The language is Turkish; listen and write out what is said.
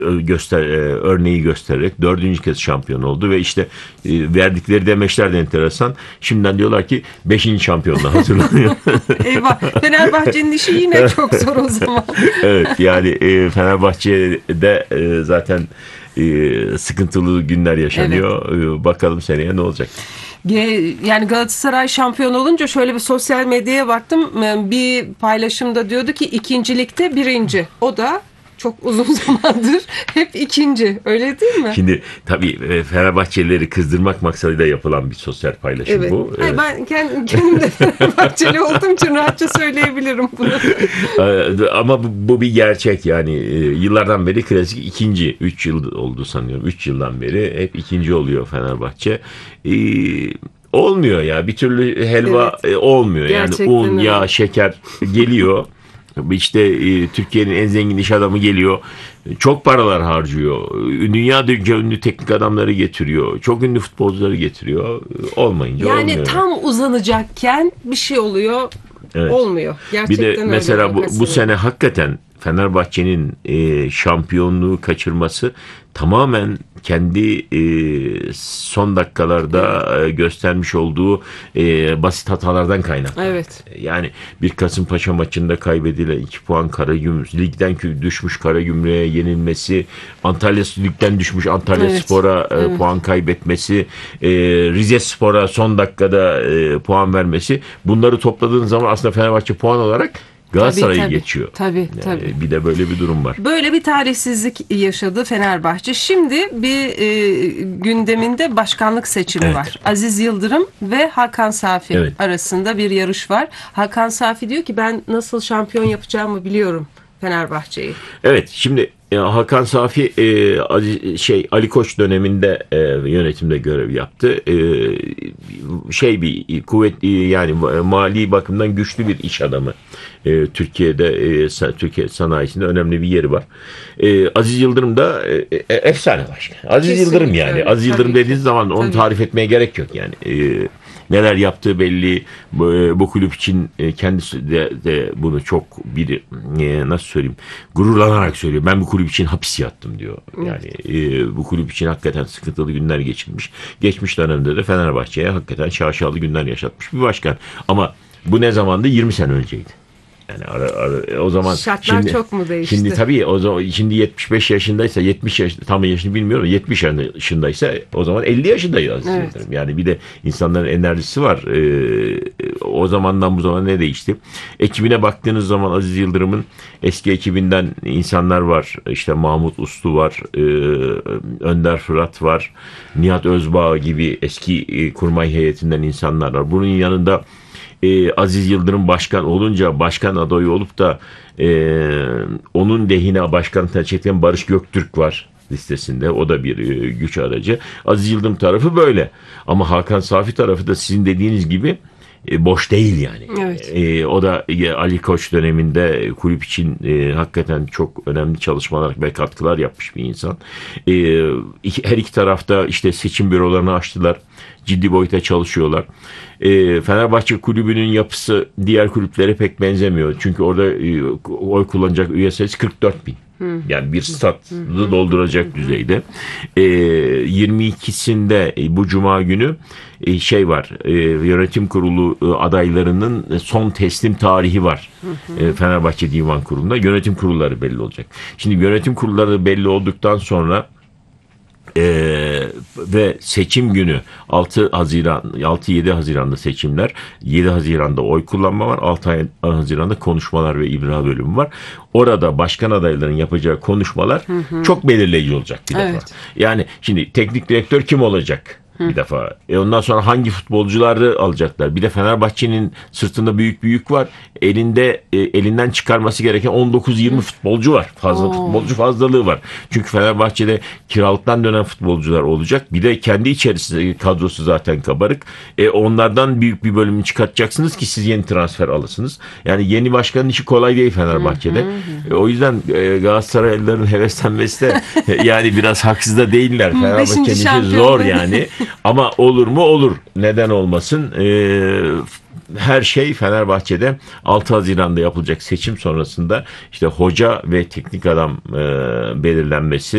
örneği göstererek 4. kez şampiyon oldu ve işte verdikleri demeçler de enteresan. Şimdiden diyorlar ki 5. şampiyonluğa hazırlanıyor. Eyvah, Fenerbahçe'nin işi yine çok zor o zaman. Evet, yani Fenerbahçe'de zaten sıkıntılı günler yaşanıyor. Evet. Bakalım seneye ne olacak? Yani Galatasaray şampiyon olunca şöyle bir sosyal medyaya baktım. Bir paylaşımda diyordu ki 2. ligde 1. O da çok uzun zamandır hep 2. Öyle değil mi? Şimdi tabii Fenerbahçelileri kızdırmak maksadıyla yapılan bir sosyal paylaşım evet. bu. Hayır, ben kendim de Fenerbahçeli olduğum için rahatça söyleyebilirim bunu. Ama bu bir gerçek yani. Yıllardan beri klasik 2. 3 yıl oldu sanıyorum. 3 yıldan beri hep 2. oluyor Fenerbahçe. Olmuyor ya. Bir türlü helva olmuyor. Gerçekten yani un, öyle. yağ, şeker geliyor. İşte Türkiye'nin en zengin iş adamı geliyor. Çok paralar harcıyor. Dünyaca ünlü teknik adamları getiriyor. Çok ünlü futbolcuları getiriyor. Olmayınca yani olmuyor. Yani tam uzanacakken bir şey oluyor. Evet. Olmuyor. Gerçekten bir de mesela bu sene hakikaten Fenerbahçe'nin şampiyonluğu kaçırması tamamen kendi son dakikalarda göstermiş olduğu basit hatalardan kaynaklı. Evet. Yani bir Kasımpaşa maçında kaybedilen 2 puan Karagümrük, ligden düşmüş Karagümrük'e yenilmesi, Antalya ligden düşmüş Antalya Spor'a puan kaybetmesi, Rize Spor'a son dakikada puan vermesi, bunları topladığın zaman aslında Fenerbahçe puan olarak Galatasaray'ı geçiyor. Tabii. Bir de böyle bir durum var. Böyle bir talihsizlik yaşadı Fenerbahçe. Şimdi bir gündeminde başkanlık seçimi var. Aziz Yıldırım ve Hakan Safi arasında bir yarış var. Hakan Safi diyor ki ben nasıl şampiyon yapacağımı biliyorum Fenerbahçe'yi. Evet, şimdi Hakan Safi Ali Koç döneminde yönetimde görev yaptı. Bir kuvvetli, yani mali bakımdan güçlü bir iş adamı. Türkiye'de Türkiye sanayisinde önemli bir yeri var. Aziz Yıldırım da efsane başkan. Aziz Yıldırım yani. Öyle. Aziz Yıldırım dediğiniz zaman onu tarif etmeye gerek yok yani. Neler yaptığı belli. Bu kulüp için kendisi de bunu çok nasıl söyleyeyim, gururlanarak söylüyor. Ben bu kulüp için hapis yattım diyor. Yani bu kulüp için hakikaten sıkıntılı günler geçirmiş. Geçmiş dönemde de Fenerbahçe'ye hakikaten şaşalı günler yaşatmış bir başkan. Ama bu ne zamandı? 20 sene önceydi. Yani o zaman şartlar çok mu değişti? Şimdi tabii o zaman, şimdi 75 yaşındaysa, 70 yaş, tam yaşını bilmiyorum, 70 yaşındaysa o zaman 50 yaşındaydı Aziz Yıldırım. Yani bir de insanların enerjisi var. O zamandan bu zamana ne değişti? Ekibine baktığınız zaman Aziz Yıldırım'ın eski ekibinden insanlar var. İşte Mahmut Uslu var, Önder Fırat var, Nihat Özbağ gibi eski kurmay heyetinden insanlar var. Bunun yanında Aziz Yıldırım başkan olunca, başkan adayı olup da onun lehine başkan tercih eden Barış Göktürk var listesinde. O da bir güç aracı. Aziz Yıldırım tarafı böyle. Ama Hakan Safi tarafı da sizin dediğiniz gibi boş değil yani. Evet. O da Ali Koç döneminde kulüp için hakikaten çok önemli çalışmalar ve katkılar yapmış bir insan. Her iki tarafta işte seçim bürolarını açtılar. Ciddi boyuta çalışıyorlar. Fenerbahçe kulübünün yapısı diğer kulüplere pek benzemiyor. Çünkü orada oy kullanacak üye sayısı 44 bin. Yani bir stadı dolduracak düzeyde. 22'sinde bu cuma günü var. Yönetim kurulu adaylarının son teslim tarihi var. Fenerbahçe Divan Kurulu'nda. Yönetim kurulları belli olacak. Şimdi yönetim kurulları belli olduktan sonra ve seçim günü 6-7 Haziran'da seçimler, 7 Haziran'da oy kullanma var, 6 Haziran'da konuşmalar ve ibra bölümü var. Orada başkan adaylarının yapacağı konuşmalar çok belirleyici olacak bir defa. Yani şimdi teknik direktör kim olacak? Bir defa. Ondan sonra hangi futbolcuları alacaklar? Bir de Fenerbahçe'nin sırtında büyük bir yük var. Elinden çıkarması gereken 19-20 futbolcu var. Futbolcu fazlalığı var. Çünkü Fenerbahçe'de kiralıktan dönen futbolcular olacak. Bir de kendi içerisinde kadrosu zaten kabarık. Onlardan büyük bir bölümünü çıkartacaksınız ki siz yeni transfer alırsınız. Yani yeni başkanın işi kolay değil Fenerbahçe'de. O yüzden Galatasaraylıların heveslenmesi de yani biraz haksız da değiller. Fenerbahçe'nin işi zor yani. Ama olur mu? Olur. Neden olmasın? Her şey Fenerbahçe'de 6 Haziran'da yapılacak seçim sonrasında işte hoca ve teknik adam belirlenmesi